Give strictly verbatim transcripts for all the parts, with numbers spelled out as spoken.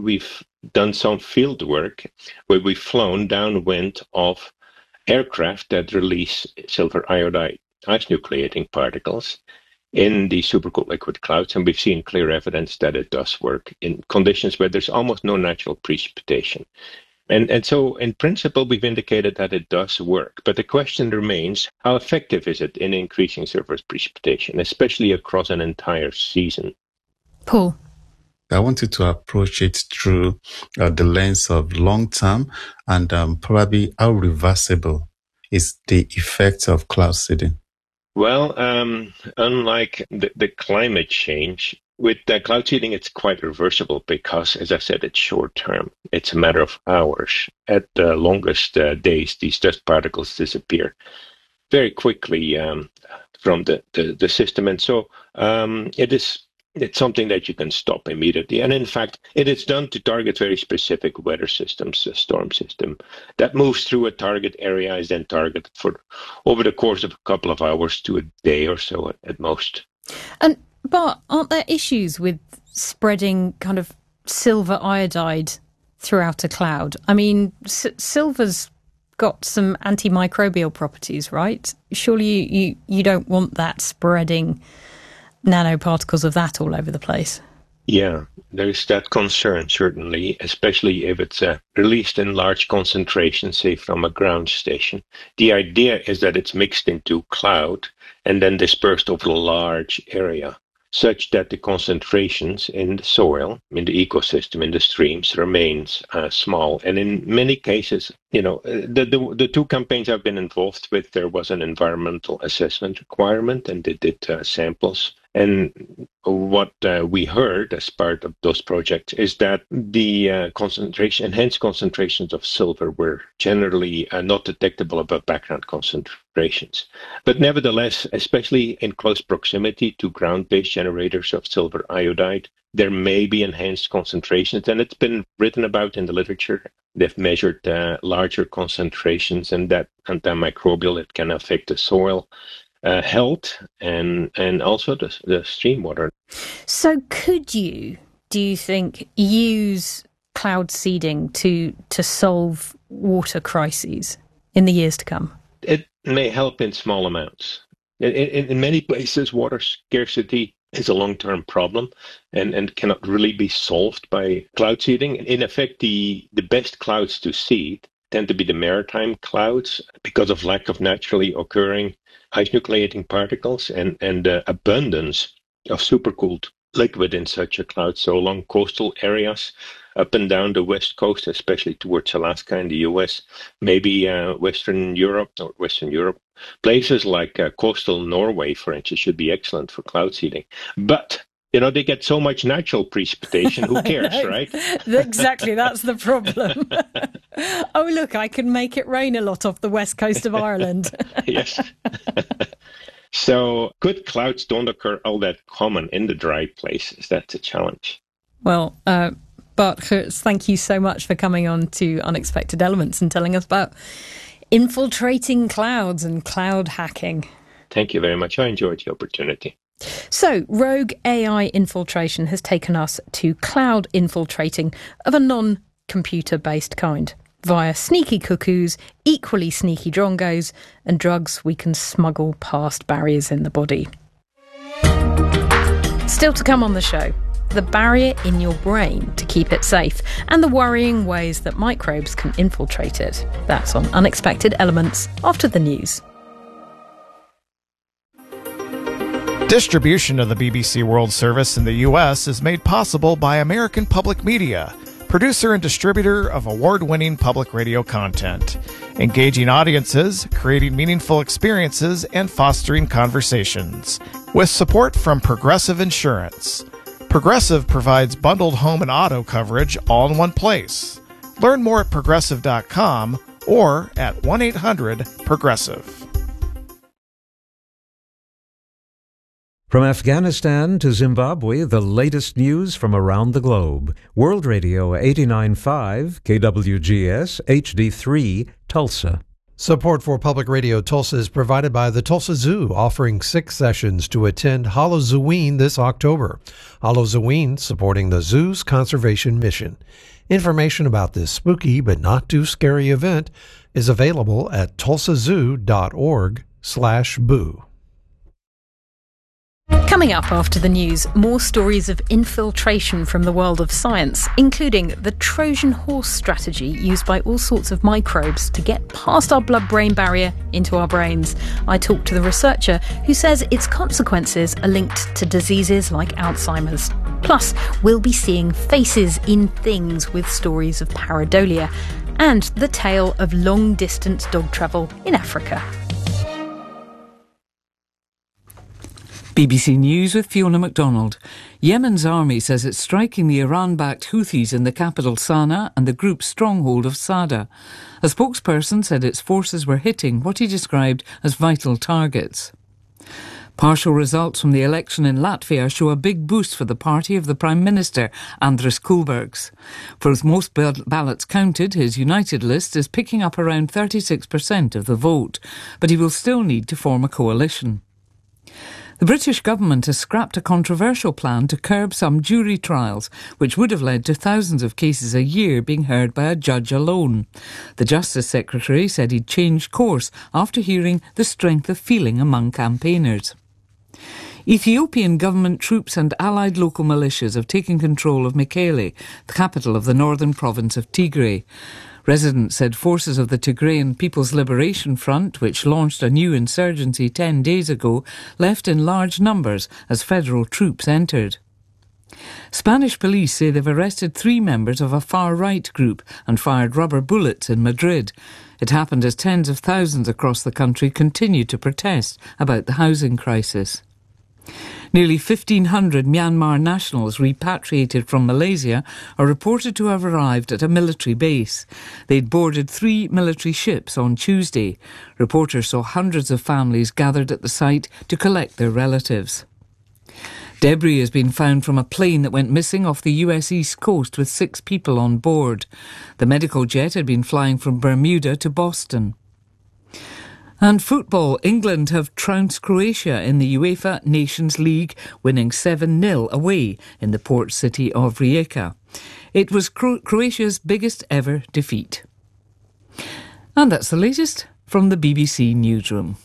we've done some field work where we've flown downwind of aircraft that release silver iodide ice nucleating particles in the supercooled liquid clouds, and we've seen clear evidence that it does work in conditions where there's almost no natural precipitation. And, and so, in principle, we've indicated that it does work. But the question remains, how effective is it in increasing surface precipitation, especially across an entire season? Paul? I wanted to approach it through uh, the lens of long term and um, probably how reversible is the effect of cloud seeding. Well, um, unlike the, the climate change, with uh, cloud seeding, it's quite reversible because, as I said, it's short term. It's a matter of hours. At the longest uh, days, these dust particles disappear very quickly um, from the, the, the system. And so um, it is it's something that you can stop immediately. And in fact, it is done to target very specific weather systems. A storm system that moves through a target area is then targeted for over the course of a couple of hours to a day or so at, at most. And Bart, aren't there issues with spreading kind of silver iodide throughout a cloud? I mean, s- silver's got some antimicrobial properties, right? Surely you, you, you don't want that spreading nanoparticles of that all over the place. Yeah, there's that concern, certainly, especially if it's uh, released in large concentrations, say from a ground station. The idea is that it's mixed into cloud and then dispersed over a large area, such that the concentrations in the soil, in the ecosystem, in the streams remains uh, small. And in many cases, you know, the, the the two campaigns I've been involved with, there was an environmental assessment requirement, and they did uh, samples. And what uh, we heard as part of those projects is that the uh, concentration, enhanced concentrations of silver were generally uh, not detectable above background concentrations. But nevertheless, especially in close proximity to ground-based generators of silver iodide, there may be enhanced concentrations, and it's been written about in the literature. They've measured uh, larger concentrations, and that antimicrobial, it can affect the soil Uh, health and and also the, the stream water. So could you, do you think, use cloud seeding to to solve water crises in the years to come? It may help in small amounts. In, in, in many places, water scarcity is a long-term problem and, and cannot really be solved by cloud seeding. In effect, the, the best clouds to seed tend to be the maritime clouds because of lack of naturally occurring ice nucleating particles and, and the abundance of supercooled liquid in such a cloud. So along coastal areas, up and down the west coast, especially towards Alaska in the U S, maybe uh, Western Europe or Western Europe, places like uh, coastal Norway, for instance, should be excellent for cloud seeding. But you know, they get so much natural precipitation, who cares, right? Exactly, that's the problem. Oh, look, I can make it rain a lot off the west coast of Ireland. Yes. So good clouds don't occur all that common in the dry places. That's a challenge. Well, uh, Bart Geurts, thank you so much for coming on to Unexpected Elements and telling us about infiltrating clouds and cloud hacking. Thank you very much. I enjoyed the opportunity. So, rogue A I infiltration has taken us to cloud infiltrating of a non-computer-based kind, via sneaky cuckoos, equally sneaky drongos, and drugs we can smuggle past barriers in the body. Still to come on the show, the barrier in your brain to keep it safe, and the worrying ways that microbes can infiltrate it. That's on Unexpected Elements after the news. Distribution of the B B C World Service in the U S is made possible by American Public Media, producer and distributor of award-winning public radio content, engaging audiences, creating meaningful experiences, and fostering conversations. With support from Progressive Insurance. Progressive provides bundled home and auto coverage all in one place. Learn more at progressive dot com or at one eight hundred progressive. From Afghanistan to Zimbabwe, the latest news from around the globe. World Radio eighty-nine point five, K W G S, H D three, Tulsa. Support for Public Radio Tulsa is provided by the Tulsa Zoo, offering six sessions to attend Halloween this October. Halloween supporting the zoo's conservation mission. Information about this spooky but not too scary event is available at tulsazoo.org slash boo. Coming up after the news, more stories of infiltration from the world of science, including the Trojan horse strategy used by all sorts of microbes to get past our blood-brain barrier into our brains. I talked to the researcher who says its consequences are linked to diseases like Alzheimer's. Plus, we'll be seeing faces in things with stories of pareidolia and the tale of long-distance dog travel in Africa. B B C News with Fiona MacDonald. Yemen's army says it's striking the Iran-backed Houthis in the capital Sana'a and the group's stronghold of Sada. A spokesperson said its forces were hitting what he described as vital targets. Partial results from the election in Latvia show a big boost for the party of the Prime Minister, Andris Kulbergs. For with most ballots counted, his United list is picking up around thirty-six percent of the vote, but he will still need to form a coalition. The British government has scrapped a controversial plan to curb some jury trials, which would have led to thousands of cases a year being heard by a judge alone. The Justice Secretary said he'd changed course after hearing the strength of feeling among campaigners. Ethiopian government troops and allied local militias have taken control of Mekele, the capital of the northern province of Tigray. Residents said forces of the Tigrayan People's Liberation Front, which launched a new insurgency ten days ago, left in large numbers as federal troops entered. Spanish police say they've arrested three members of a far-right group and fired rubber bullets in Madrid. It happened as tens of thousands across the country continued to protest about the housing crisis. Nearly fifteen hundred Myanmar nationals repatriated from Malaysia are reported to have arrived at a military base. They'd boarded three military ships on Tuesday. Reporters saw hundreds of families gathered at the site to collect their relatives. Debris has been found from a plane that went missing off the U S East Coast with six people on board. The medical jet had been flying from Bermuda to Boston. And football, England have trounced Croatia in the UEFA Nations League, winning seven nil away in the port city of Rijeka. It was Cro- Croatia's biggest ever defeat. And that's the latest from the B B C Newsroom.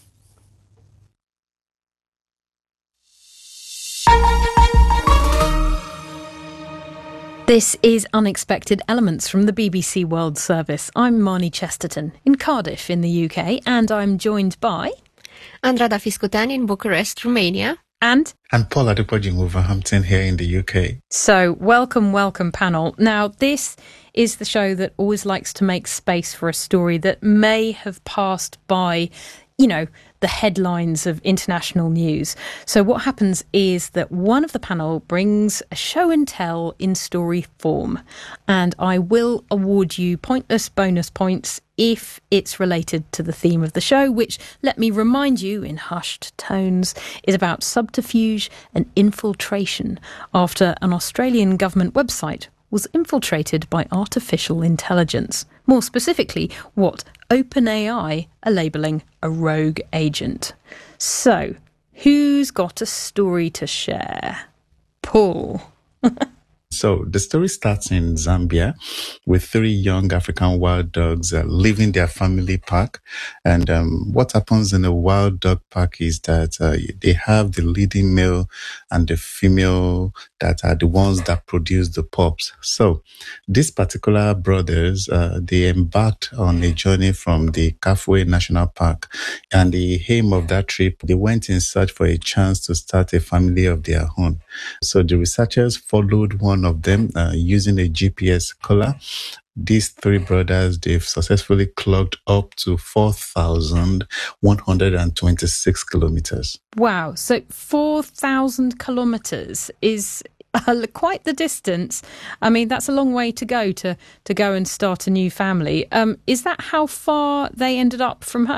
This is Unexpected Elements from the B B C World Service. I'm Marnie Chesterton in Cardiff in the U K, and I'm joined by Andrada Fiscutan in Bucharest, Romania. And? And Paul Adepoju in Wolverhampton here in the U K. So, welcome, welcome panel. Now, this is the show that always likes to make space for a story that may have passed by, you know, the headlines of international news. So what happens is that one of the panel brings a show and tell in story form, and I will award you pointless bonus points if it's related to the theme of the show, which, let me remind you in hushed tones, is about subterfuge and infiltration after an Australian government website was infiltrated by artificial intelligence. More specifically, what OpenAI are labelling a rogue agent. So, who's got a story to share? Paul. So the story starts in Zambia with three young African wild dogs uh, leaving their family park. And um, what happens in a wild dog park is that uh, they have the leading male and the female that are the ones that produce the pups. So these particular brothers, uh, they embarked on a journey from the Kafue National Park. And the aim of that trip, they went in search for a chance to start a family of their own. So the researchers followed one of them uh, using a G P S collar. These three brothers, they've successfully clocked up to four thousand one hundred twenty-six kilometers. Wow. So four thousand kilometers is uh, quite the distance. I mean, that's a long way to go to, to go and start a new family. Um, is that how far they ended up from home?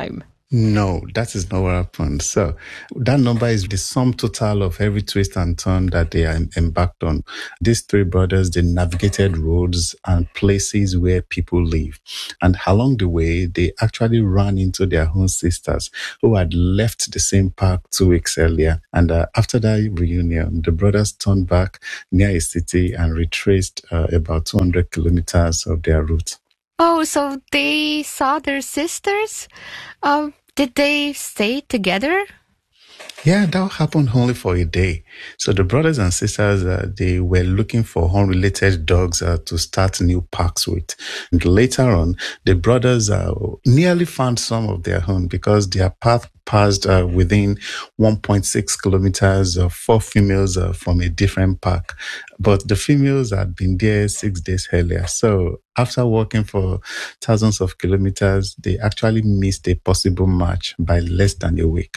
No, that is not what happened. So that number is the sum total of every twist and turn that they are embarked on. These three brothers, they navigated roads and places where people live. And along the way, they actually ran into their own sisters who had left the same park two weeks earlier. And uh, after that reunion, the brothers turned back near a city and retraced uh, about two hundred kilometers of their route. Oh, so they saw their sisters? Um, did they stay together? Yeah, that happened only for a day. So the brothers and sisters, uh, they were looking for unrelated dogs uh, to start new parks with. And later on, the brothers uh, nearly found some of their own because their path passed uh, within one point six kilometers of four females uh, from a different park. But the females had been there six days earlier. So after walking for thousands of kilometers, they actually missed a possible match by less than a week.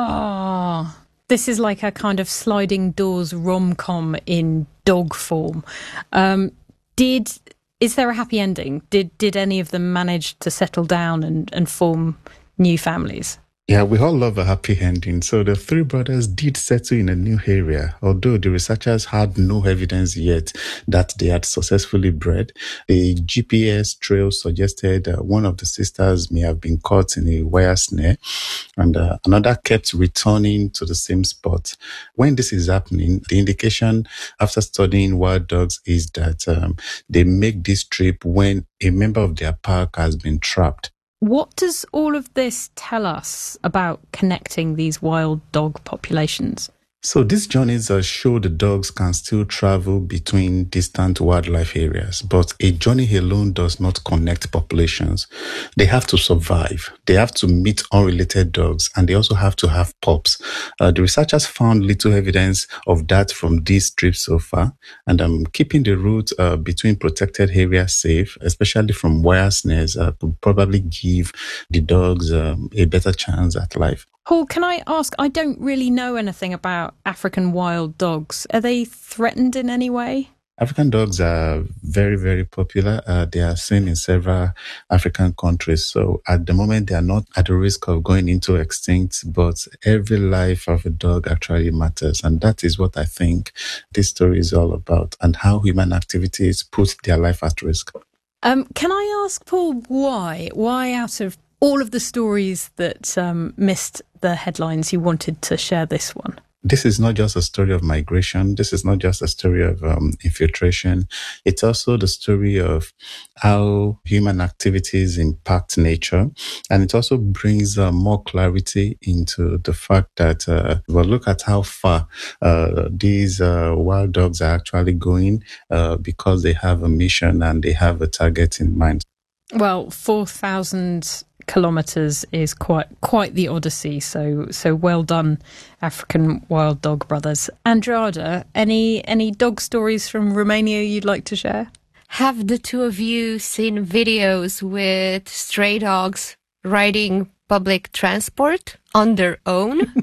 Oh, this is like a kind of sliding doors rom-com in dog form. Um, did is there a happy ending? Did did any of them manage to settle down and, and form new families? Yeah, we all love a happy ending. So the three brothers did settle in a new area, although the researchers had no evidence yet that they had successfully bred. The G P S trail suggested uh, one of the sisters may have been caught in a wire snare, and uh, another kept returning to the same spot. When this is happening, the indication after studying wild dogs is that um, they make this trip when a member of their pack has been trapped. What does all of this tell us about connecting these wild dog populations? So these journeys uh, show the dogs can still travel between distant wildlife areas, but a journey alone does not connect populations. They have to survive. They have to meet unrelated dogs, and they also have to have pups. Uh, the researchers found little evidence of that from these trips so far, and um, keeping the route uh, between protected areas safe, especially from wire snares, uh, could probably give the dogs um, a better chance at life. Paul, can I ask, I don't really know anything about African wild dogs. Are they threatened in any way? African dogs are very, very popular. Uh, they are seen in several African countries. So at the moment, they are not at the risk of going into extinct, but every life of a dog actually matters. And that is what I think this story is all about, and how human activities put their life at risk. Um, can I ask, Paul, why? Why out of all of the stories that um, missed the headlines, you wanted to share this one? This is not just a story of migration. This is not just a story of um, infiltration. It's also the story of how human activities impact nature. And it also brings uh, more clarity into the fact that, uh, well, look at how far uh, these uh, wild dogs are actually going uh, because they have a mission and they have a target in mind. Well, four thousand kilometres is quite quite the odyssey. So so well done, African Wild Dog Brothers. Andrada, any any dog stories from Romania you'd like to share? Have the two of you seen videos with stray dogs riding public transport on their own?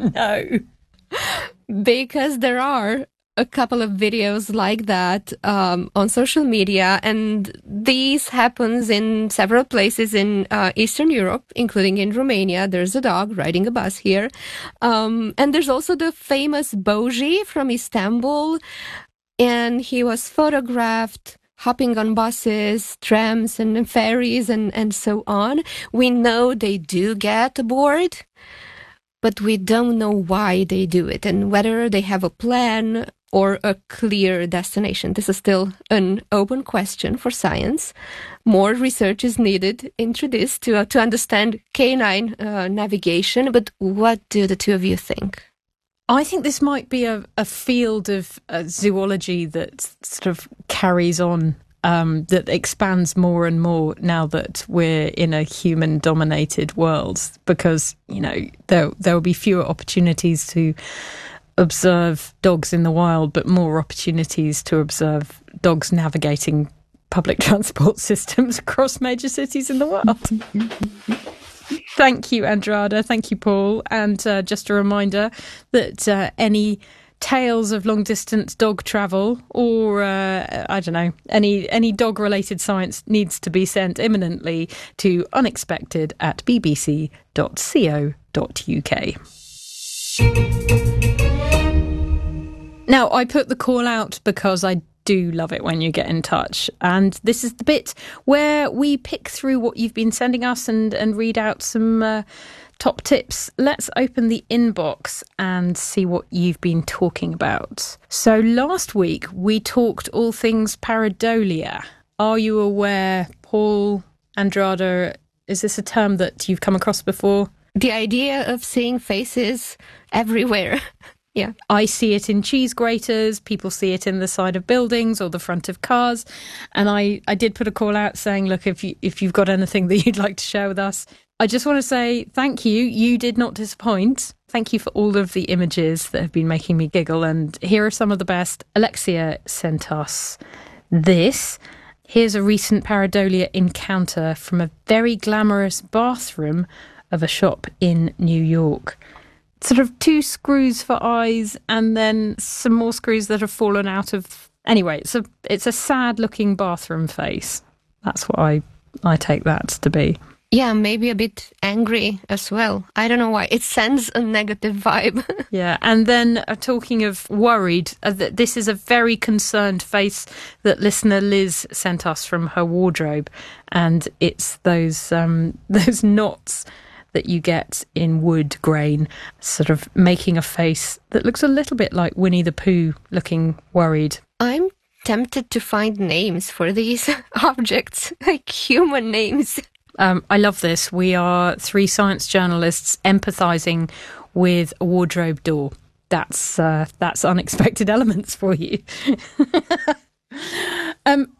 No. Because there are a couple of videos like that um, on social media, and these happens in several places in uh, Eastern Europe, including in Romania. There's a dog riding a bus here. Um, and there's also the famous Boji from Istanbul, and he was photographed hopping on buses, trams, and ferries, and, and so on. We know they do get bored, but we don't know why they do it and whether they have a plan or a clear destination. This is still an open question for science. More research is needed into this to, uh, to understand canine uh, navigation. But what do the two of you think? I think this might be a, a field of uh, zoology that sort of carries on, um, that expands more and more now that we're in a human-dominated world, because, you know, there there will be fewer opportunities to observe dogs in the wild, but more opportunities to observe dogs navigating public transport systems across major cities in the world. Thank you, Andrada. Thank you, Paul. And uh, just a reminder that uh, any tales of long-distance dog travel, or uh, I don't know, any any dog-related science needs to be sent imminently to unexpected at b b c dot co dot u k. Now, I put the call out because I do love it when you get in touch, and this is the bit where we pick through what you've been sending us and, and read out some uh, top tips. Let's open the inbox and see what you've been talking about. So last week we talked all things pareidolia. Are you aware, Paul, Andrada, is this a term that you've come across before? The idea of seeing faces everywhere. Yeah. I see it in cheese graters, people see it in the side of buildings or the front of cars. And I, I did put a call out saying, look, if, you, if you've got anything that you'd like to share with us, I just want to say thank you. You did not disappoint. Thank you for all of the images that have been making me giggle. And here are some of the best. Alexia sent us this. Here's a recent pareidolia encounter from a very glamorous bathroom of a shop in New York. Sort of two screws for eyes and then some more screws that have fallen out of... Anyway, it's a it's a sad-looking bathroom face. That's what I, I take that to be. Yeah, maybe a bit angry as well. I don't know why. It sends a negative vibe. Yeah, and then uh, talking of worried, uh, th- this is a very concerned face that listener Liz sent us from her wardrobe. And it's those um, those knots that you get in wood grain, sort of making a face that looks a little bit like Winnie the Pooh, looking worried. I'm tempted to find names for these objects, like human names. Um, I love this. We are three science journalists empathising with a wardrobe door. That's uh, that's unexpected elements for you. um.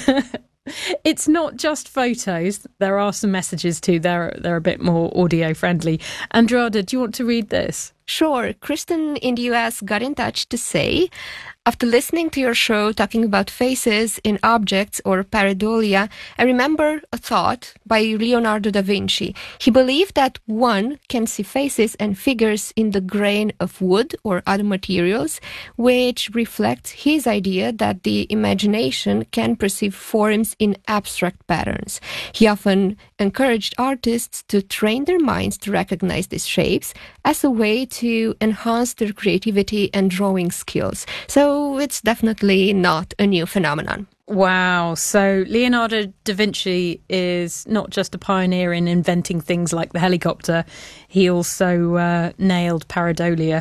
It's not just photos. There are some messages too. They're, they're a bit more audio friendly. Andrada, do you want to read this? Sure. Kristen in the U S got in touch to say, after listening to your show talking about faces in objects or pareidolia, I remember a thought by Leonardo da Vinci. He believed that one can see faces and figures in the grain of wood or other materials, which reflects his idea that the imagination can perceive forms in abstract patterns. He often encouraged artists to train their minds to recognize these shapes as a way to enhance their creativity and drawing skills. So it's definitely not a new phenomenon. Wow. So Leonardo da Vinci is not just a pioneer in inventing things like the helicopter. He also uh, nailed pareidolia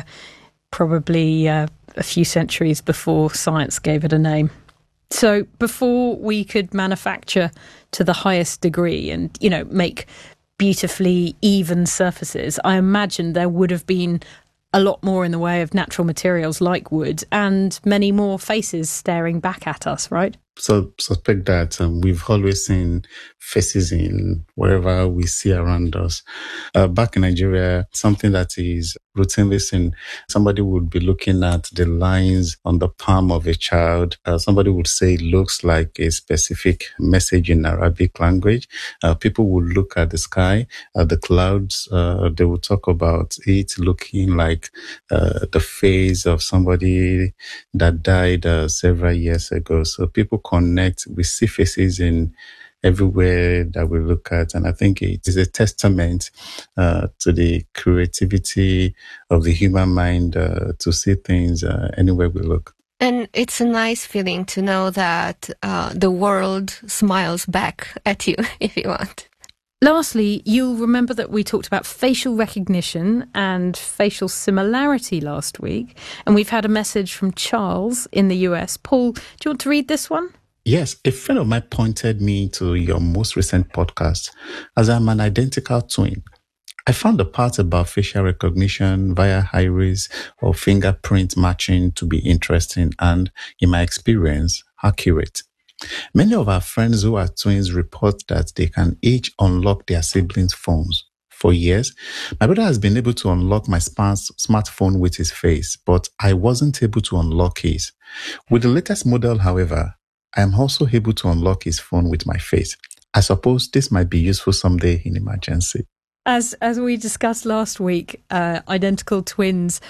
probably uh, a few centuries before science gave it a name. So before we could manufacture to the highest degree and, you know, make beautifully even surfaces, I imagine there would have been a lot more in the way of natural materials like wood and many more faces staring back at us, right? So suspect that um, we've always seen faces in wherever we see around us. Uh, back in Nigeria, something that is routinely seen, somebody would be looking at the lines on the palm of a child. Uh, somebody would say it looks like a specific message in Arabic language. Uh, people would look at the sky, at the clouds. Uh, they would talk about it looking like uh, the face of somebody that died uh, several years ago. So people connect. We see faces in everywhere that we look at. And I think it is a testament uh, to the creativity of the human mind uh, to see things uh, anywhere we look. And it's a nice feeling to know that uh, the world smiles back at you, if you want. Lastly, you'll remember that we talked about facial recognition and facial similarity last week. And we've had a message from Charles in the U S. Paul, do you want to read this one? Yes, a friend of mine pointed me to your most recent podcast as I'm an identical twin. I found the part about facial recognition via iris or fingerprint matching to be interesting and, in my experience, accurate. Many of our friends who are twins report that they can each unlock their siblings' phones. For years, my brother has been able to unlock my smartphone with his face, but I wasn't able to unlock his. With the latest model, however, I am also able to unlock his phone with my face. I suppose this might be useful someday in emergency. As as we discussed last week, uh, identical twins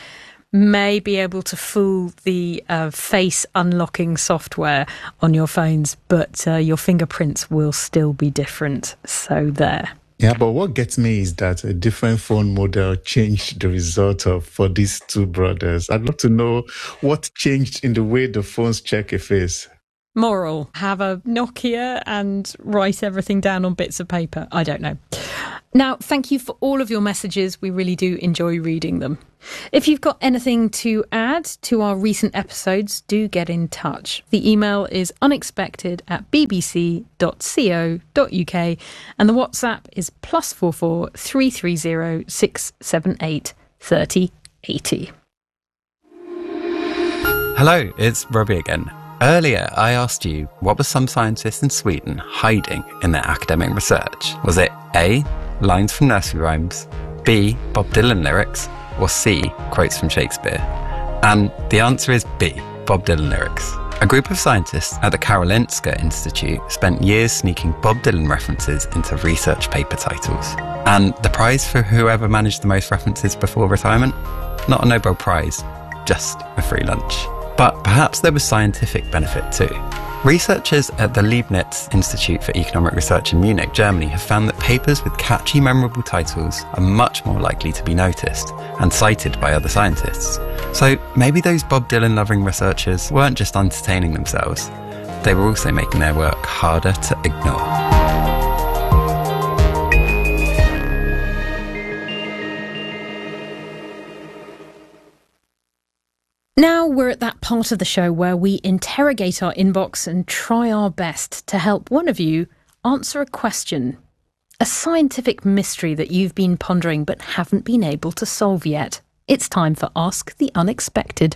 may be able to fool the uh, face unlocking software on your phones, but uh, your fingerprints will still be different. So there. Yeah, but what gets me is that a different phone model changed the result of for these two brothers. I'd love to know what changed in the way the phones check a face. Moral, have a Nokia and write everything down on bits of paper. I don't know. Now, thank you for all of your messages. We really do enjoy reading them. If you've got anything to add to our recent episodes, do get in touch. The email is unexpected at bbc dot co dot uk and the WhatsApp is plus four four three three zero six seven eight thirty eighty. Hello, it's Robbie again. Earlier, I asked you what were some scientists in Sweden hiding in their academic research? Was it A, lines from nursery rhymes, B, Bob Dylan lyrics, or C, quotes from Shakespeare? And the answer is B, Bob Dylan lyrics. A group of scientists at the Karolinska Institute spent years sneaking Bob Dylan references into research paper titles. And the prize for whoever managed the most references before retirement? Not a Nobel Prize, just a free lunch. But perhaps there was scientific benefit too. Researchers at the Leibniz Institute for Economic Research in Munich, Germany, have found that papers with catchy, memorable titles are much more likely to be noticed and cited by other scientists. So maybe those Bob Dylan-loving researchers weren't just entertaining themselves, they were also making their work harder to ignore. Now we're at that part of the show where we interrogate our inbox and try our best to help one of you answer a question, a scientific mystery that you've been pondering but haven't been able to solve yet. It's time for Ask the Unexpected.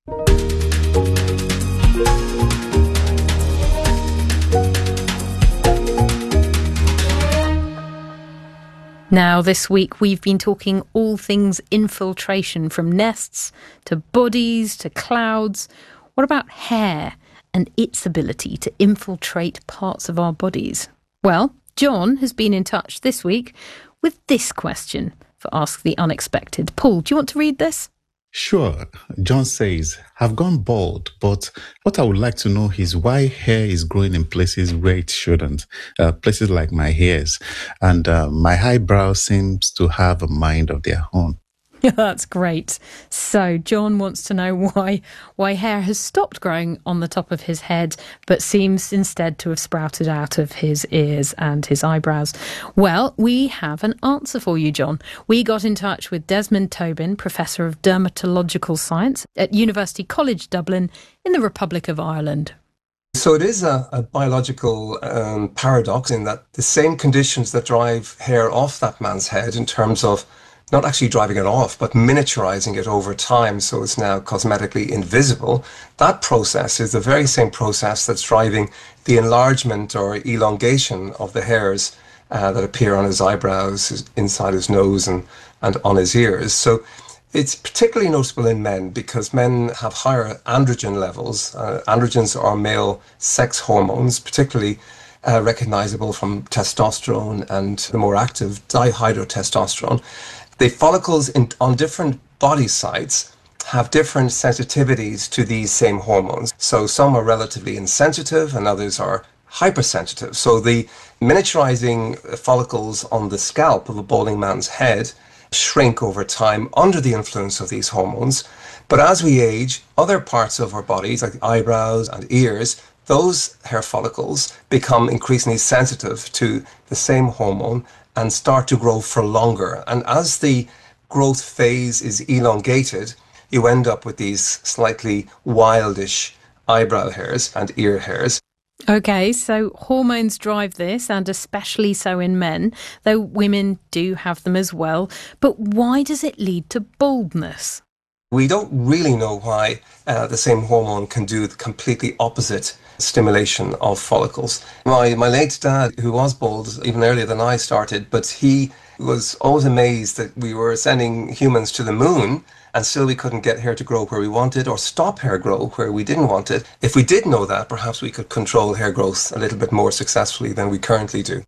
Now, this week we've been talking all things infiltration, from nests to bodies to clouds. What about hair and its ability to infiltrate parts of our bodies? Well, John has been in touch this week with this question for Ask the Unexpected. Paul, do you want to read this? Sure. John says, I've gone bald, but what I would like to know is why hair is growing in places where it shouldn't, uh, places like my ears, and uh, my eyebrow seems to have a mind of their own. That's great. So John wants to know why why hair has stopped growing on the top of his head, but seems instead to have sprouted out of his ears and his eyebrows. Well, we have an answer for you, John. We got in touch with Desmond Tobin, Professor of Dermatological Science at University College Dublin in the Republic of Ireland. So it is a, a biological um, paradox in that the same conditions that drive hair off that man's head in terms of not actually driving it off, but miniaturizing it over time so it's now cosmetically invisible. That process is the very same process that's driving the enlargement or elongation of the hairs uh, that appear on his eyebrows, his, inside his nose and, and on his ears. So it's particularly noticeable in men because men have higher androgen levels. Uh, androgens are male sex hormones, particularly uh, recognizable from testosterone and the more active dihydrotestosterone. The follicles in, on different body sites have different sensitivities to these same hormones. So some are relatively insensitive and others are hypersensitive. So the miniaturizing follicles on the scalp of a balding man's head shrink over time under the influence of these hormones. But as we age, other parts of our bodies, like the eyebrows and ears, those hair follicles become increasingly sensitive to the same hormone and start to grow for longer. And as the growth phase is elongated, you end up with these slightly wildish eyebrow hairs and ear hairs. Okay, so hormones drive this, and especially so in men, though women do have them as well. But why does it lead to baldness? We don't really know why uh, the same hormone can do the completely opposite stimulation of follicles. My my late dad, who was bald even earlier than I started, but he was always amazed that we were sending humans to the moon and still we couldn't get hair to grow where we wanted or stop hair grow where we didn't want it. If we did know that, perhaps we could control hair growth a little bit more successfully than we currently do.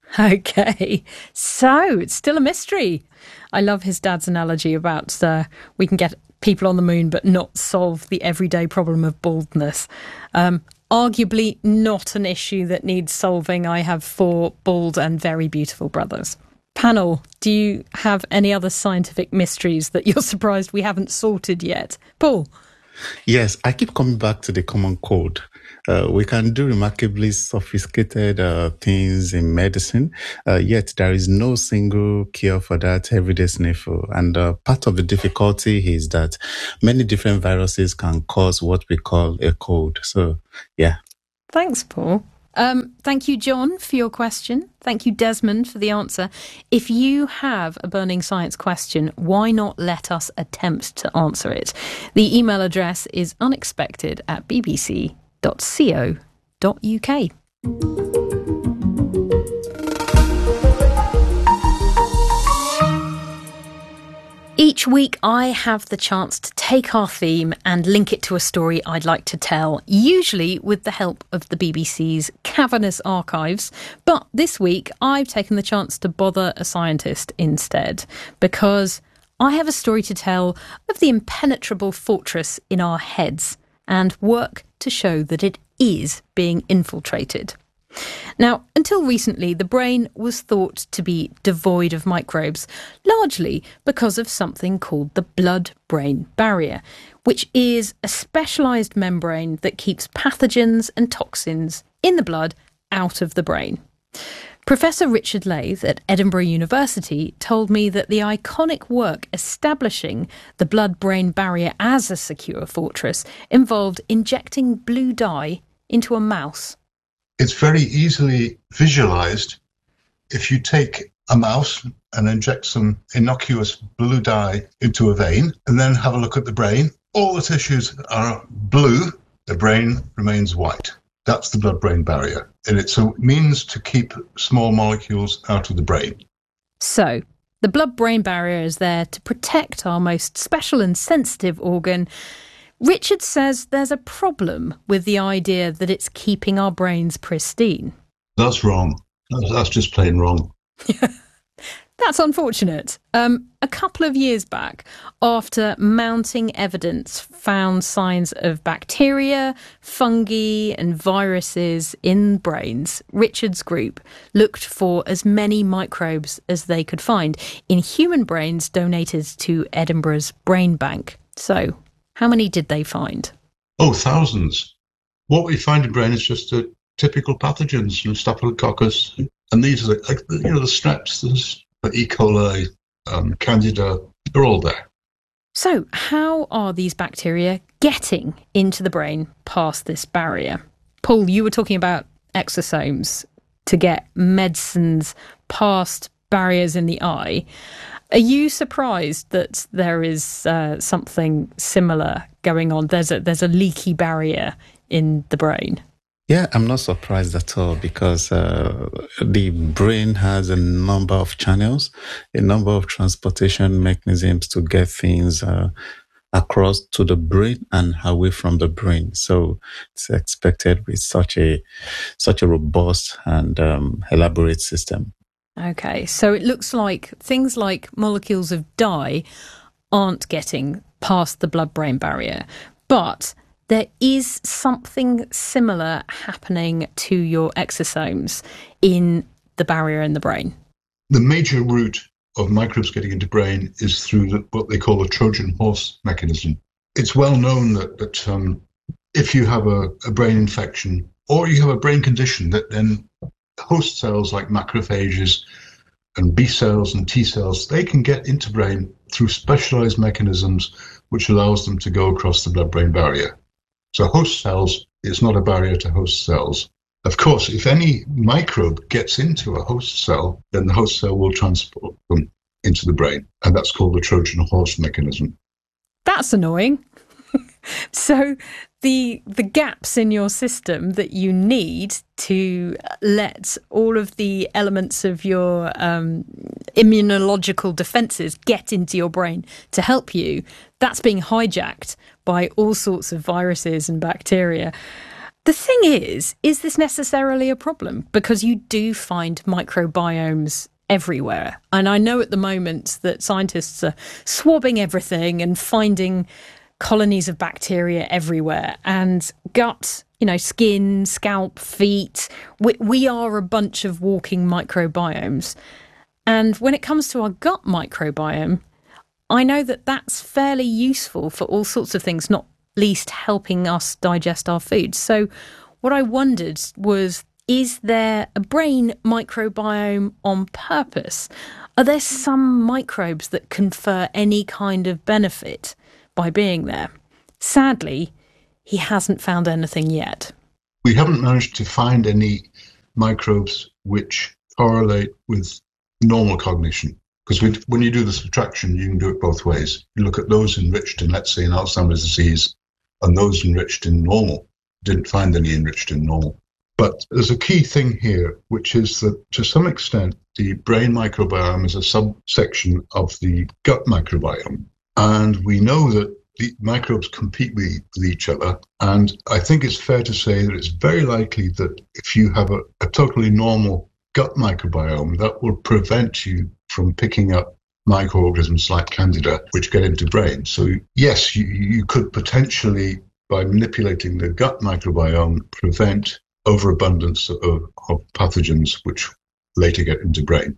Okay, so it's still a mystery. I love his dad's analogy about uh, we can get people on the moon, but not solve the everyday problem of baldness. Um, arguably not an issue that needs solving. I have four bald and very beautiful brothers. Panel, do you have any other scientific mysteries that you're surprised we haven't sorted yet? Paul? Yes, I keep coming back to the common cold. Uh, we can do remarkably sophisticated uh, things in medicine, uh, yet there is no single cure for that everyday sniffle. And uh, part of the difficulty is that many different viruses can cause what we call a cold. So, yeah. Thanks, Paul. Um, thank you, John, for your question. Thank you, Desmond, for the answer. If you have a burning science question, why not let us attempt to answer it? The email address is unexpected at b b c dot co dot u k. Each week I have the chance to take our theme and link it to a story I'd like to tell, usually with the help of the B B C's cavernous archives. But this week I've taken the chance to bother a scientist instead, because I have a story to tell of the impenetrable fortress in our heads and work to show that it is being infiltrated. Now, until recently, the brain was thought to be devoid of microbes, largely because of something called the blood-brain barrier, which is a specialised membrane that keeps pathogens and toxins in the blood out of the brain. Professor Richard Layth at Edinburgh University told me that the iconic work establishing the blood-brain barrier as a secure fortress involved injecting blue dye into a mouse. It's very easily visualized if you take a mouse and inject some innocuous blue dye into a vein and then have a look at the brain. All the tissues are blue, the brain remains white. That's the blood-brain barrier. And it's a means to keep small molecules out of the brain. So, the blood-brain barrier is there to protect our most special and sensitive organ. Richard says there's a problem with the idea that it's keeping our brains pristine. That's wrong. That's, that's just plain wrong. That's unfortunate. Um, a couple of years back, after mounting evidence found signs of bacteria, fungi and viruses in brains, Richard's group looked for as many microbes as they could find in human brains donated to Edinburgh's Brain Bank. So, how many did they find? Oh, thousands. What we find in brain is just the typical pathogens, you know, Staphylococcus, and these are the, like, you know, the streps, the E. coli, um, Candida, they're all there. So, how are these bacteria getting into the brain past this barrier? Paul, you were talking about exosomes to get medicines past barriers in the eye. Are you surprised that there is uh, something similar going on? There's a there's a leaky barrier in the brain. Yeah, I'm not surprised at all because uh, the brain has a number of channels, a number of transportation mechanisms to get things uh, across to the brain and away from the brain. So it's expected with such a such a robust and um, elaborate system. Okay, so it looks like things like molecules of dye aren't getting past the blood-brain barrier, but there is something similar happening to your exosomes in the barrier in the brain. The major route of microbes getting into brain is through the, what they call a Trojan horse mechanism. It's well known that, that um, if you have a, a brain infection or you have a brain condition, that then host cells like macrophages and B cells and T cells, they can get into brain through specialized mechanisms which allows them to go across the blood-brain barrier. So host cells is not a barrier to host cells. Of course, if any microbe gets into a host cell, then the host cell will transport them into the brain, and that's called the Trojan horse mechanism. That's annoying. So the the gaps in your system that you need to let all of the elements of your um, immunological defences get into your brain to help you, that's being hijacked by all sorts of viruses and bacteria. The thing is, is this necessarily a problem? Because you do find microbiomes everywhere. And I know at the moment that scientists are swabbing everything and finding colonies of bacteria everywhere. And gut, you know, skin, scalp, feet, we, we are a bunch of walking microbiomes. And when it comes to our gut microbiome, I know that that's fairly useful for all sorts of things, not least helping us digest our food. So what I wondered was, is there a brain microbiome on purpose? Are there some microbes that confer any kind of benefit by being there? Sadly, he hasn't found anything yet. We haven't managed to find any microbes which correlate with normal cognition. Because when you do the subtraction, you can do it both ways. You look at those enriched in, let's say, in Alzheimer's disease, and those enriched in normal. Didn't find any enriched in normal. But there's a key thing here, which is that to some extent, the brain microbiome is a subsection of the gut microbiome. And we know that the microbes compete with, with each other. And I think it's fair to say that it's very likely that if you have a, a totally normal gut microbiome, that will prevent you from picking up microorganisms like Candida, which get into brain. So yes, you, you could potentially, by manipulating the gut microbiome, prevent overabundance of, of pathogens which later get into brain.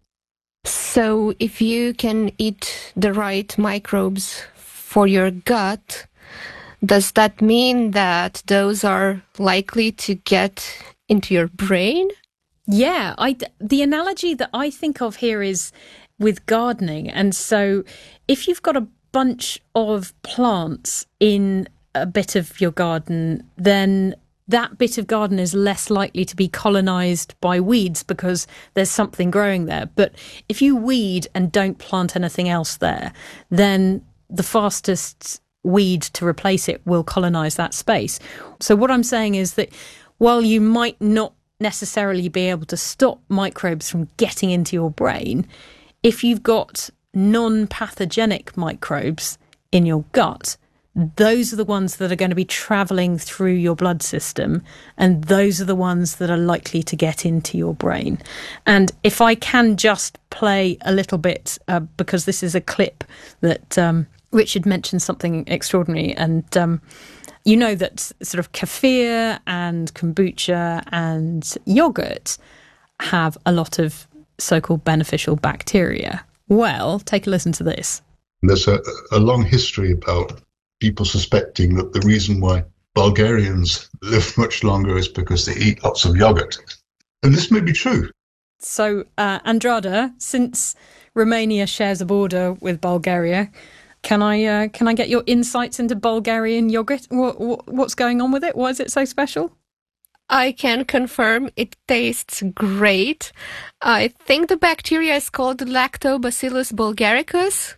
So if you can eat the right microbes for your gut, does that mean that those are likely to get into your brain? Yeah, I, the analogy that I think of here is with gardening. And so if you've got a bunch of plants in a bit of your garden, then that bit of garden is less likely to be colonised by weeds because there's something growing there. But if you weed and don't plant anything else there, then the fastest weed to replace it will colonise that space. So what I'm saying is that while you might not necessarily be able to stop microbes from getting into your brain, if you've got non-pathogenic microbes in your gut, those are the ones that are going to be travelling through your blood system, and those are the ones that are likely to get into your brain. And if I can just play a little bit, uh, because this is a clip that um, Richard mentioned something extraordinary, and um, you know that sort of kefir and kombucha and yoghurt have a lot of so-called beneficial bacteria. Well, take a listen to this. There's a, a long history about people suspecting that the reason why Bulgarians live much longer is because they eat lots of yogurt. And this may be true. So, uh, Andrada, since Romania shares a border with Bulgaria, can I uh, can I get your insights into Bulgarian yogurt? What, what, what's going on with it? Why is it so special? I can confirm it tastes great. I think the bacteria is called Lactobacillus bulgaricus.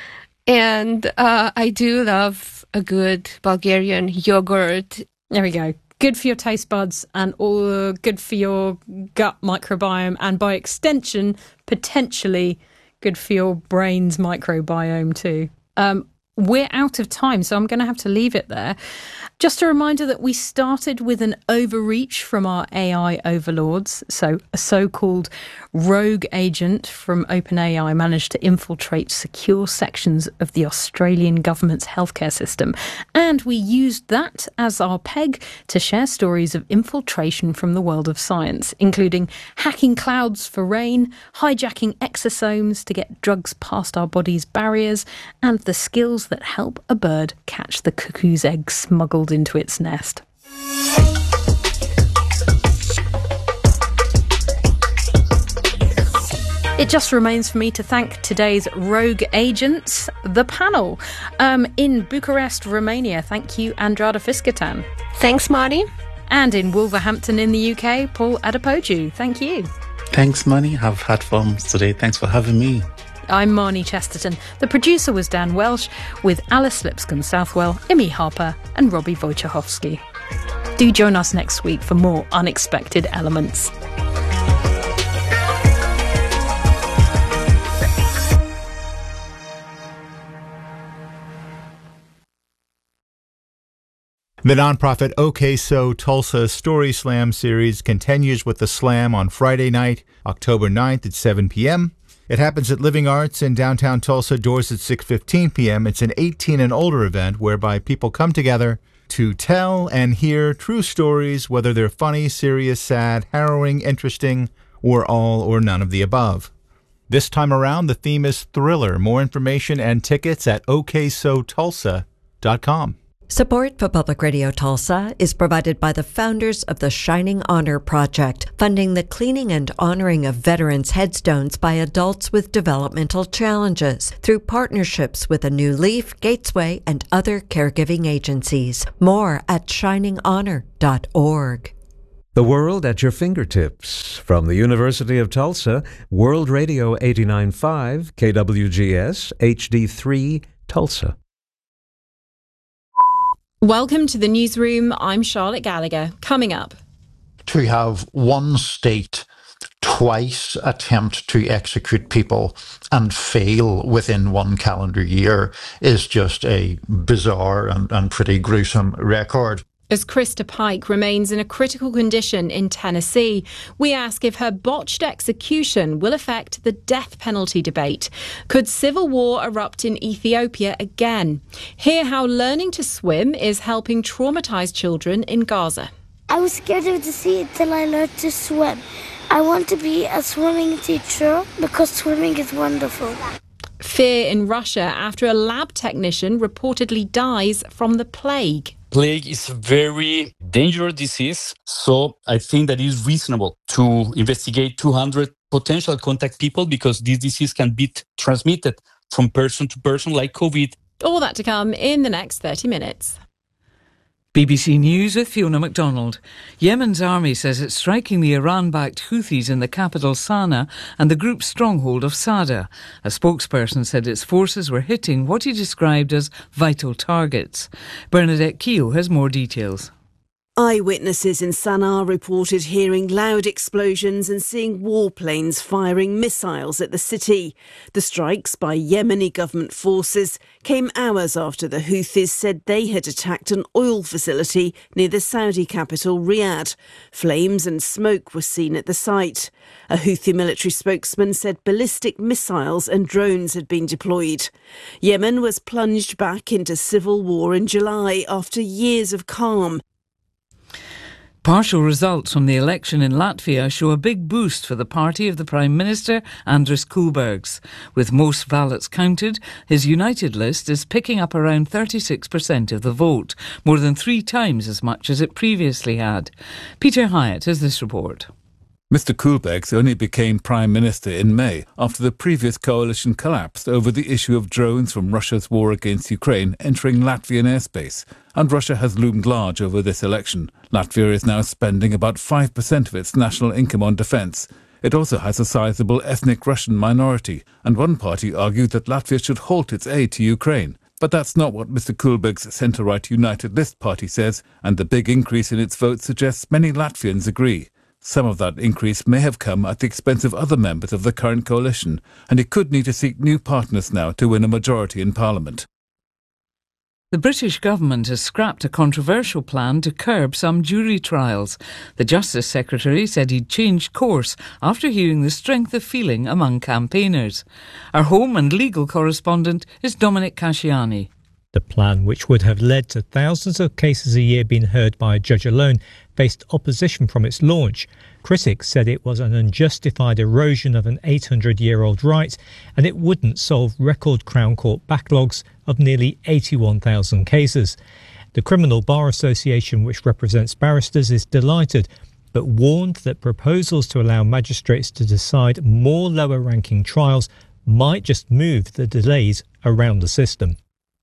And uh, I do love a good Bulgarian yogurt. There we go. Good for your taste buds and all good for your gut microbiome, and by extension, potentially good for your brain's microbiome too. Um, we're out of time, so I'm going to have to leave it there. Just a reminder that we started with an overreach from our A I overlords. So a so-called rogue agent from OpenAI managed to infiltrate secure sections of the Australian government's healthcare system. And we used that as our peg to share stories of infiltration from the world of science, including hacking clouds for rain, hijacking exosomes to get drugs past our body's barriers, and the skills that help a bird catch the cuckoo's egg smuggled into its nest. It just remains for me to thank today's rogue agents, the panel. Um, in Bucharest, Romania, thank you, Andrada Fiskertan. Thanks, Marty. And in Wolverhampton in the U K, Paul Adepoju. Thank you. Thanks, Marnie. I've had fun today. Thanks for having me. I'm Marnie Chesterton. The producer was Dan Welsh, with Alice Lipscomb-Southwell, Imi Harper and Robbie Wojciechowski. Do join us next week for more Unexpected Elements. The nonprofit OK So Tulsa Story Slam series continues with the slam on Friday night, October ninth at seven p.m. It happens at Living Arts in downtown Tulsa, doors at six fifteen p.m. It's an eighteen and older event whereby people come together to tell and hear true stories, whether they're funny, serious, sad, harrowing, interesting, or all or none of the above. This time around, the theme is thriller. More information and tickets at o k so tulsa dot com. Support for Public Radio Tulsa is provided by the founders of the Shining Honor Project, funding the cleaning and honoring of veterans' headstones by adults with developmental challenges through partnerships with A New Leaf, Gatesway, and other caregiving agencies. More at shining honor dot org. The world at your fingertips. From the University of Tulsa, World Radio eighty-nine point five, K W G S, H D three, Tulsa. Welcome to the newsroom. I'm Charlotte Gallagher. Coming up. To have one state twice attempt to execute people and fail within one calendar year is just a bizarre and, and pretty gruesome record. As Krista Pike remains in a critical condition in Tennessee, we ask if her botched execution will affect the death penalty debate. Could civil war erupt in Ethiopia again? Hear how learning to swim is helping traumatized children in Gaza. I was scared of the sea until I learned to swim. I want to be a swimming teacher because swimming is wonderful. Fear in Russia after a lab technician reportedly dies from the plague. Plague is a very dangerous disease, so I think that it is reasonable to investigate two hundred potential contact people because this disease can be transmitted from person to person like COVID. All that to come in the next thirty minutes. B B C News with Fiona MacDonald. Yemen's army says it's striking the Iran-backed Houthis in the capital Sana'a and the group's stronghold of Sada. A spokesperson said its forces were hitting what he described as vital targets. Bernadette Keogh has more details. Eyewitnesses in Sana'a reported hearing loud explosions and seeing warplanes firing missiles at the city. The strikes by Yemeni government forces came hours after the Houthis said they had attacked an oil facility near the Saudi capital Riyadh. Flames and smoke were seen at the site. A Houthi military spokesman said ballistic missiles and drones had been deployed. Yemen was plunged back into civil war in July after years of calm. Partial results from the election in Latvia show a big boost for the party of the Prime Minister, Andris Kulbergs. With most ballots counted, his United list is picking up around thirty-six percent of the vote, more than three times as much as it previously had. Peter Hyatt has this report. Mister Kulbergs only became Prime Minister in May after the previous coalition collapsed over the issue of drones from Russia's war against Ukraine entering Latvian airspace, and Russia has loomed large over this election. Latvia is now spending about five percent of its national income on defence. It also has a sizable ethnic Russian minority, and one party argued that Latvia should halt its aid to Ukraine. But that's not what Mister Kulberg's centre-right United List party says, and the big increase in its vote suggests many Latvians agree. Some of that increase may have come at the expense of other members of the current coalition, and it could need to seek new partners now to win a majority in Parliament. The British government has scrapped a controversial plan to curb some jury trials. The Justice Secretary said he'd changed course after hearing the strength of feeling among campaigners. Our home and legal correspondent is Dominic Casciani. The plan, which would have led to thousands of cases a year being heard by a judge alone, faced opposition from its launch. Critics said it was an unjustified erosion of an eight hundred year old right, and it wouldn't solve record Crown Court backlogs of nearly eighty-one thousand cases. The Criminal Bar Association, which represents barristers, is delighted, but warned that proposals to allow magistrates to decide more lower-ranking trials might just move the delays around the system.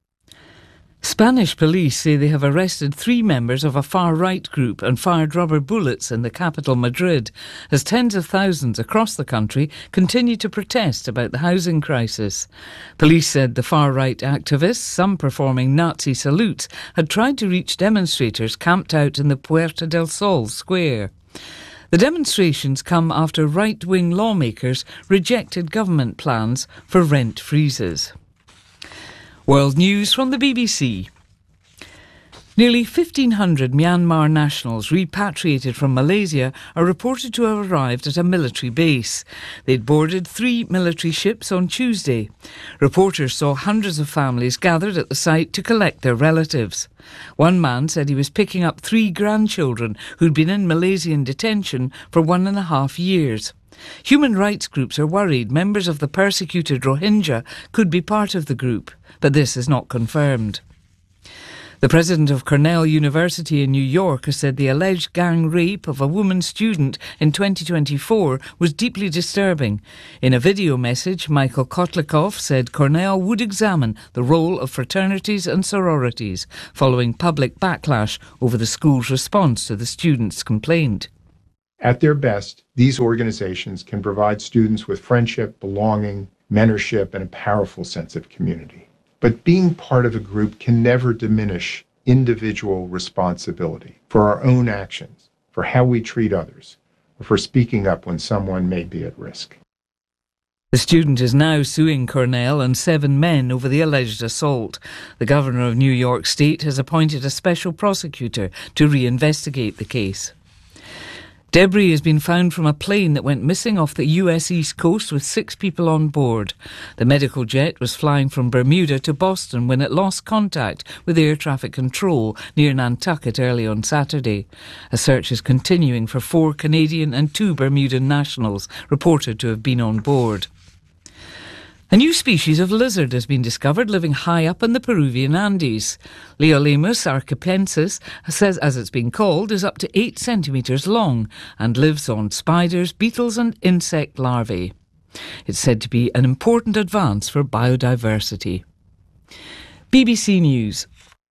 Spanish police say they have arrested three members of a far-right group and fired rubber bullets in the capital, Madrid, as tens of thousands across the country continue to protest about the housing crisis. Police said the far-right activists, some performing Nazi salutes, had tried to reach demonstrators camped out in the Puerta del Sol square. The demonstrations come after right-wing lawmakers rejected government plans for rent freezes. World News from the B B C. Nearly fifteen hundred Myanmar nationals repatriated from Malaysia are reported to have arrived at a military base. They'd boarded three military ships on Tuesday. Reporters saw hundreds of families gathered at the site to collect their relatives. One man said he was picking up three grandchildren who'd been in Malaysian detention for one and a half years. Human rights groups are worried members of the persecuted Rohingya could be part of the group, but this is not confirmed. The president of Cornell University in New York has said the alleged gang rape of a woman student in twenty twenty-four was deeply disturbing. In a video message, Michael Kotlikoff said Cornell would examine the role of fraternities and sororities following public backlash over the school's response to the student's complaint. At their best, these organizations can provide students with friendship, belonging, mentorship, and a powerful sense of community. But being part of a group can never diminish individual responsibility for our own actions, for how we treat others, or for speaking up when someone may be at risk. The student is now suing Cornell and seven men over the alleged assault. The governor of New York State has appointed a special prosecutor to reinvestigate the case. Debris has been found from a plane that went missing off the U S East Coast with six people on board. The medical jet was flying from Bermuda to Boston when it lost contact with air traffic control near Nantucket early on Saturday. A search is continuing for four Canadian and two Bermudan nationals reported to have been on board. A new species of lizard has been discovered living high up in the Peruvian Andes. Leolemus archipensis, says, as it's been called, is up to eight centimetres long and lives on spiders, beetles and insect larvae. It's said to be an important advance for biodiversity. B B C News.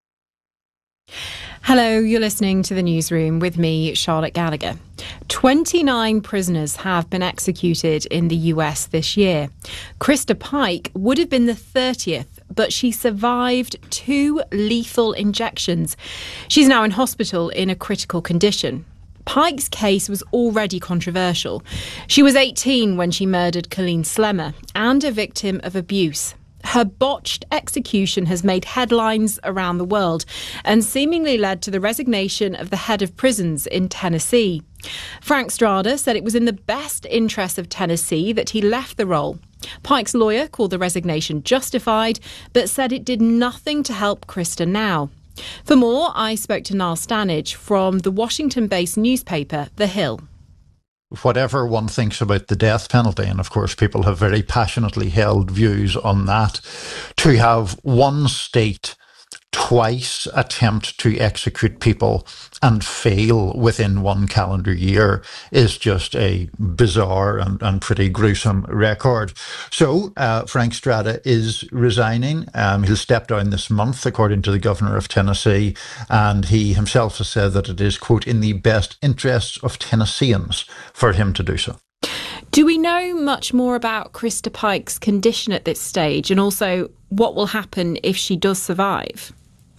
Hello, you're listening to The Newsroom with me, Charlotte Gallagher. twenty-nine prisoners have been executed in the U S this year. Krista Pike would have been the thirtieth, but she survived two lethal injections. She's now in hospital in a critical condition. Pike's case was already controversial. She was eighteen when she murdered Colleen Slemmer and a victim of abuse. Her botched execution has made headlines around the world and seemingly led to the resignation of the head of prisons in Tennessee. Frank Strada said it was in the best interest of Tennessee that he left the role. Pike's lawyer called the resignation justified, but said it did nothing to help Krista now. For more, I spoke to Niall Stanage from the Washington-based newspaper The Hill. Whatever one thinks about the death penalty, and of course people have very passionately held views on that, to have one state twice attempt to execute people and fail within one calendar year is just a bizarre and, and pretty gruesome record. So uh, Frank Strada is resigning. Um, he'll step down this month, according to the governor of Tennessee, and he himself has said that it is, quote, in the best interests of Tennesseans for him to do so. Do we know much more about Krista Pike's condition at this stage, and also what will happen if she does survive?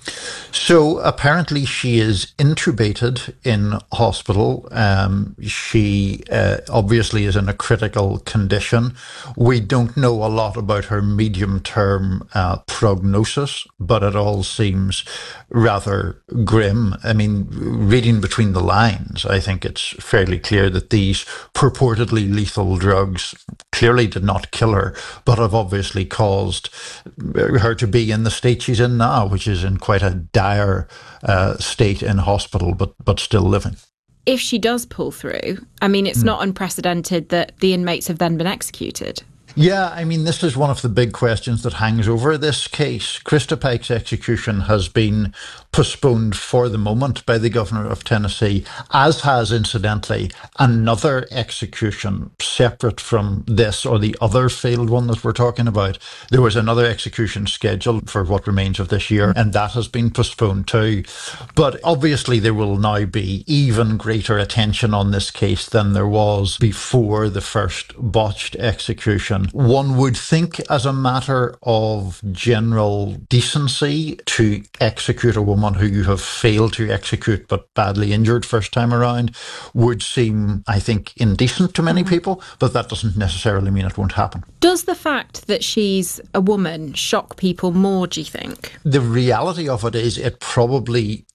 So apparently she is intubated in hospital. Um, she uh, obviously is in a critical condition. We don't know a lot about her medium-term uh, prognosis, but it all seems rather grim. I mean, reading between the lines, I think it's fairly clear that these purportedly lethal drugs clearly did not kill her, but have obviously caused her to be in the state she's in now, which is in quite a dire uh, state in hospital, but but still living. If she does pull through, I mean, it's mm. not unprecedented that the inmates have then been executed. Yeah, I mean, this is one of the big questions that hangs over this case. Krista Pike's execution has been postponed for the moment by the governor of Tennessee, as has, incidentally, another execution separate from this or the other failed one that we're talking about. There was another execution scheduled for what remains of this year, and that has been postponed too. But obviously there will now be even greater attention on this case than there was before the first botched execution. One would think, as a matter of general decency, to execute a woman who you have failed to execute but badly injured first time around would seem, I think, indecent to many people, but that doesn't necessarily mean it won't happen. Does the fact that she's a woman shock people more, do you think? The reality of it is it probably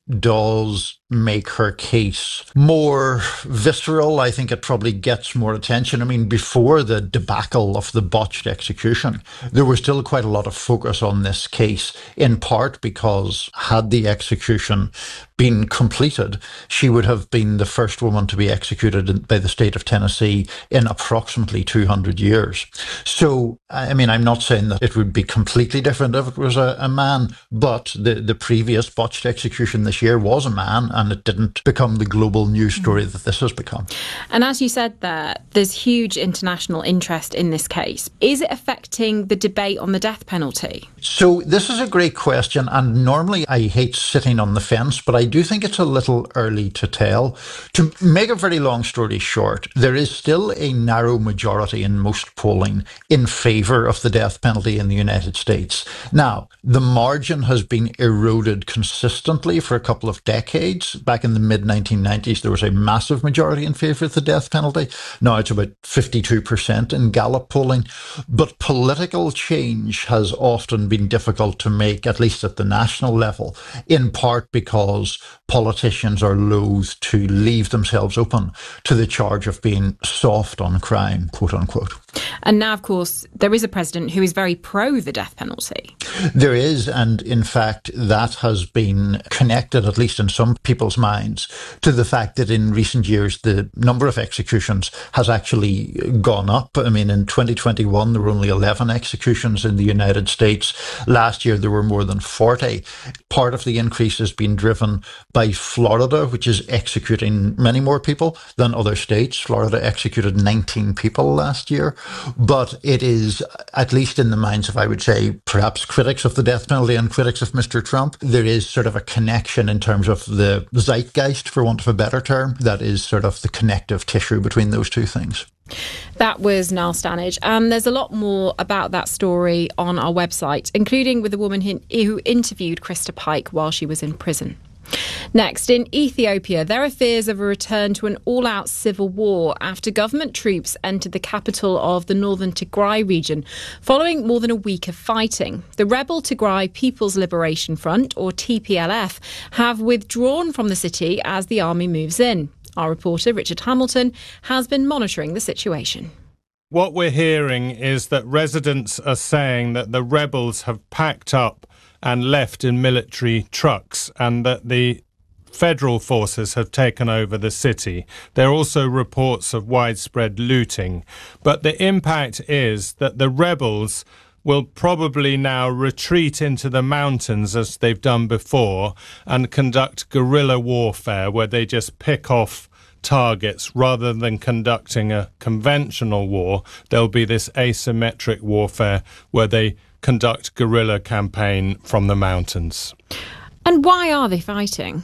does make her case more visceral. I think it probably gets more attention. I mean, before the debacle of the botched execution, there was still quite a lot of focus on this case, in part because had the execution been completed, she would have been the first woman to be executed by the state of Tennessee in approximately two hundred years. So, I mean, I'm not saying that it would be completely different if it was a, a man, but the, the previous botched execution this year was a man, and it didn't become the global news story that this has become. And as you said there, there's huge international interest in this case. Is it affecting the debate on the death penalty? So this is a great question, and normally I hate sitting on the fence, but I do think it's a little early to tell. To make a very long story short, there is still a narrow majority in most polling in favour of the death penalty in the United States. Now, the margin has been eroded consistently for a couple of decades. Back in the mid nineteen nineties, there was a massive majority in favour of the death penalty. Now it's about fifty-two percent in Gallup polling. But political change has often been difficult to make, at least at the national level, in part because politicians are loath to leave themselves open to the charge of being soft on crime, quote unquote. And now, of course, there is a president who is very pro the death penalty. There is, and in fact, that has been connected, at least in some people's minds, to the fact that in recent years, the number of executions has actually gone up. I mean, in twenty twenty-one, there were only eleven executions in the United States. Last year, there were more than forty. Part of the increase has been driven by Florida, which is executing many more people than other states. Florida executed nineteen people last year. But it is, at least in the minds of, I would say, perhaps critics of the death penalty and critics of Mister Trump, there is sort of a connection in terms of the zeitgeist, for want of a better term, that is sort of the connective tissue between those two things. That was Niall Stanage, and there's a lot more about that story on our website, including with a woman who interviewed Krista Pike while she was in prison. Next, in Ethiopia, there are fears of a return to an all-out civil war after government troops entered the capital of the northern Tigray region following more than a week of fighting. The rebel Tigray People's Liberation Front, or T P L F, have withdrawn from the city as the army moves in. Our reporter, Richard Hamilton, has been monitoring the situation. What we're hearing is that residents are saying that the rebels have packed up and left in military trucks, and that the federal forces have taken over the city. There are also reports of widespread looting. But the impact is that the rebels will probably now retreat into the mountains as they've done before and conduct guerrilla warfare where they just pick off targets rather than conducting a conventional war. There'll be this asymmetric warfare where they conduct guerrilla campaign from the mountains. And why are they fighting?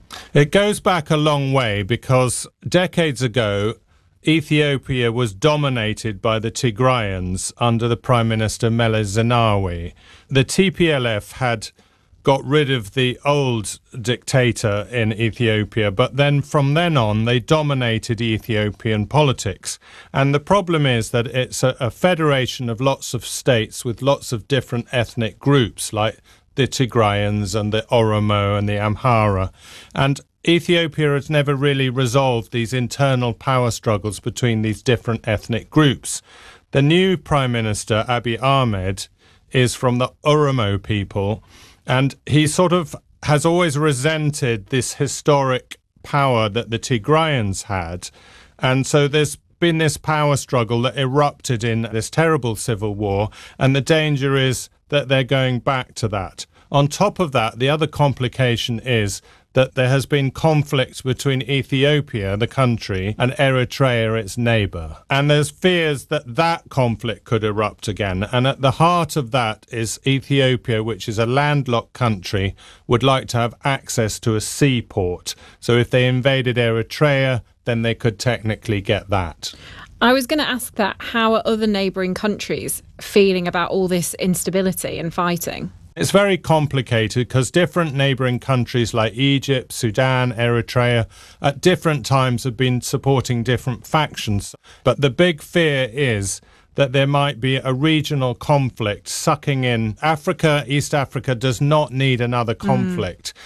It goes back a long way because decades ago, Ethiopia was dominated by the Tigrayans under the Prime Minister Meles Zenawi. The T P L F had got rid of the old dictator in Ethiopia, but then from then on they dominated Ethiopian politics. And the problem is that it's a, a federation of lots of states with lots of different ethnic groups, like the Tigrayans and the Oromo and the Amhara. And Ethiopia has never really resolved these internal power struggles between these different ethnic groups. The new Prime Minister, Abiy Ahmed, is from the Oromo people, and he sort of has always resented this historic power that the Tigrayans had. And so there's been this power struggle that erupted in this terrible civil war, and the danger is that they're going back to that. On top of that, the other complication is that there has been conflict between Ethiopia, the country, and Eritrea, its neighbour. And there's fears that that conflict could erupt again. And at the heart of that is Ethiopia, which is a landlocked country, would like to have access to a seaport. So if they invaded Eritrea, then they could technically get that. I was going to ask that. How are other neighbouring countries feeling about all this instability and fighting? It's very complicated because different neighbouring countries like Egypt, Sudan, Eritrea, at different times have been supporting different factions. But the big fear is that there might be a regional conflict sucking in. Africa, East Africa, does not need another conflict. Mm.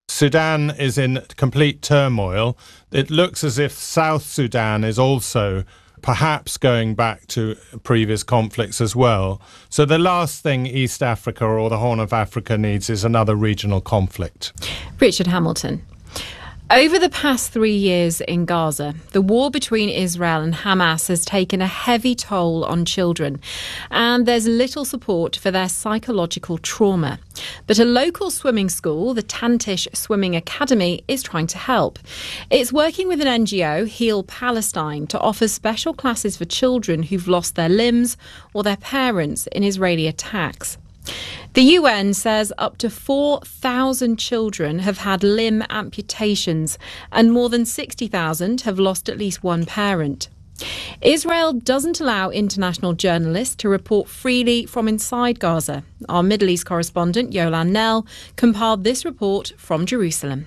Sudan is in complete turmoil. It looks as if South Sudan is also perhaps going back to previous conflicts as well. So the last thing East Africa or the Horn of Africa needs is another regional conflict. Richard Hamilton. Over the past three years in Gaza, the war between Israel and Hamas has taken a heavy toll on children, and there's little support for their psychological trauma. But a local swimming school, the Tantish Swimming Academy, is trying to help. It's working with an N G O, Heal Palestine, to offer special classes for children who've lost their limbs or their parents in Israeli attacks. The U N says up to four thousand children have had limb amputations and more than sixty thousand have lost at least one parent. Israel doesn't allow international journalists to report freely from inside Gaza. Our Middle East correspondent, Yolan Nell, compiled this report from Jerusalem.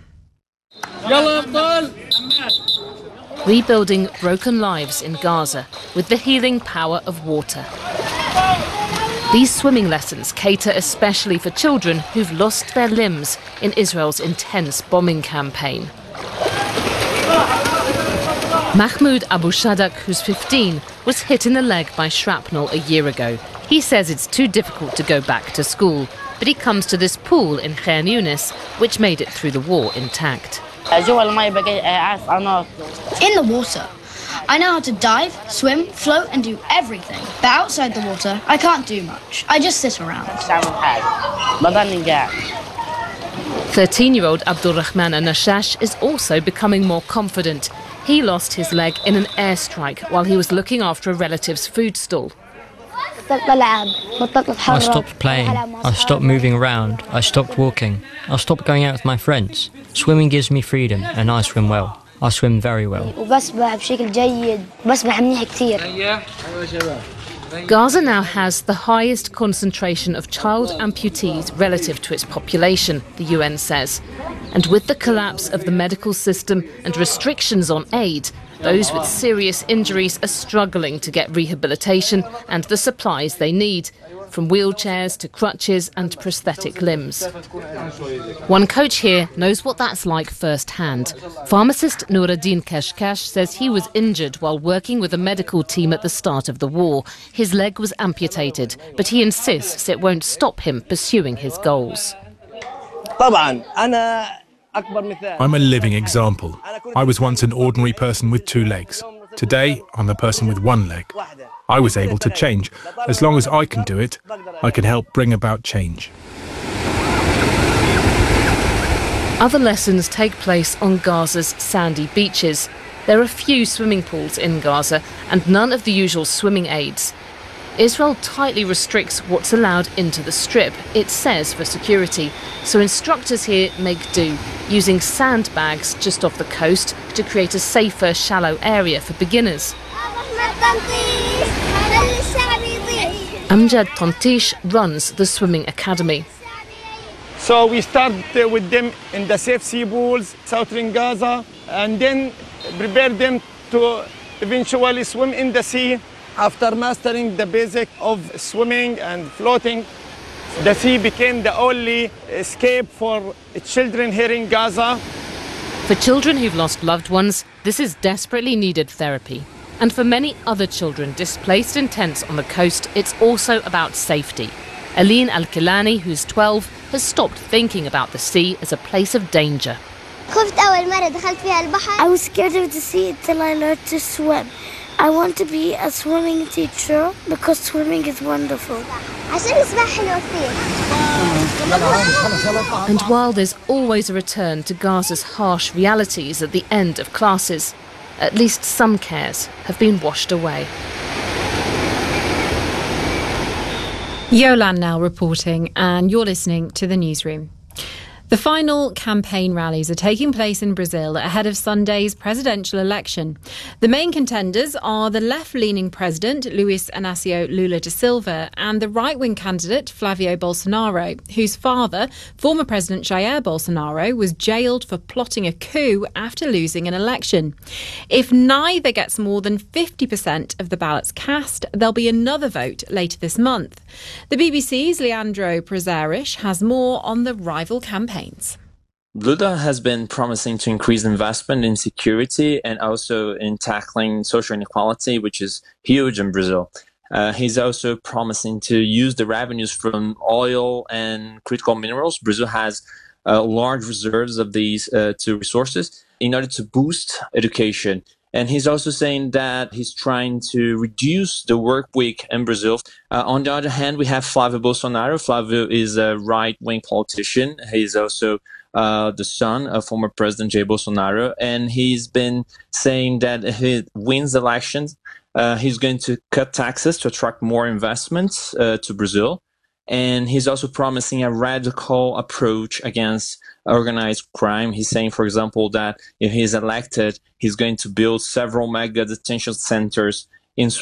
Rebuilding broken lives in Gaza with the healing power of water. These swimming lessons cater especially for children who've lost their limbs in Israel's intense bombing campaign. Mahmoud Abu Shadak, who's fifteen, was hit in the leg by shrapnel a year ago. He says it's too difficult to go back to school, but he comes to this pool in Khan Yunis, which made it through the war intact. In the water, I know how to dive, swim, float and do everything. But outside the water, I can't do much. I just sit around. thirteen-year-old Abdulrahman Anashash is also becoming more confident. He lost his leg in an airstrike while he was looking after a relative's food stall. I stopped playing, I stopped moving around, I stopped walking, I stopped going out with my friends. Swimming gives me freedom and I swim well. I swim very well. Gaza now has the highest concentration of child amputees relative to its population, the U N says. And with the collapse of the medical system and restrictions on aid, those with serious injuries are struggling to get rehabilitation and the supplies they need, from wheelchairs to crutches and prosthetic limbs. One coach here knows what that's like firsthand. Pharmacist Nuruddin Kashkash says he was injured while working with a medical team at the start of the war. His leg was amputated, but he insists it won't stop him pursuing his goals. I'm a living example. I was once an ordinary person with two legs. Today, I'm a person with one leg. I was able to change. As long as I can do it, I can help bring about change. Other lessons take place on Gaza's sandy beaches. There are few swimming pools in Gaza and none of the usual swimming aids. Israel tightly restricts what's allowed into the strip, it says for security, so instructors here make do, using sandbags just off the coast to create a safer, shallow area for beginners. Amjad Tontish runs the swimming academy. So we start uh, with them in the safe sea pools, southern Gaza, and then prepare them to eventually swim in the sea. After mastering the basic of swimming and floating, the sea became the only escape for children here in Gaza. For children who've lost loved ones, this is desperately needed therapy. And for many other children displaced in tents on the coast, it's also about safety. Aline Al-Kilani, who's twelve, has stopped thinking about the sea as a place of danger. I was scared of the sea until I learned to swim. I want to be a swimming teacher because swimming is wonderful. And while there's always a return to Gaza's harsh realities at the end of classes, at least some cares have been washed away. Yolan now reporting, and you're listening to the newsroom. The final campaign rallies are taking place in Brazil ahead of Sunday's presidential election. The main contenders are the left-leaning president, Luiz Inácio Lula da Silva, and the right-wing candidate, Flavio Bolsonaro, whose father, former President Jair Bolsonaro, was jailed for plotting a coup after losing an election. If neither gets more than fifty percent of the ballots cast, there'll be another vote later this month. The B B C's Leandro Prazeres has more on the rival campaigns. Lula has been promising to increase investment in security and also in tackling social inequality, which is huge in Brazil. Uh, he's also promising to use the revenues from oil and critical minerals. Brazil has uh, large reserves of these uh, two resources in order to boost education. And he's also saying that he's trying to reduce the work week in Brazil. Uh, on the other hand, we have Flávio Bolsonaro. Flávio is a right-wing politician. He's also uh, the son of former President Jair Bolsonaro. And he's been saying that if he wins elections, uh, he's going to cut taxes to attract more investments uh, to Brazil. And he's also promising a radical approach against organized crime. He's saying, for example, that if he's elected, he's going to build several mega detention centers in